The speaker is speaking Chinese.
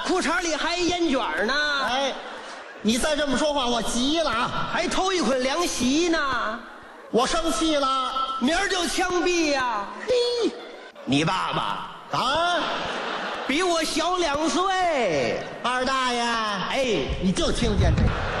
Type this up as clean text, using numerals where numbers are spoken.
裤衩里还烟卷呢。 哎，你再这么说话，我急了啊！ 还偷一捆凉席呢。 我生气了， 明儿就枪毙呀！ 嘿， 你爸爸啊， 比我小2岁。 二大爷， 哎， 你就听见这个。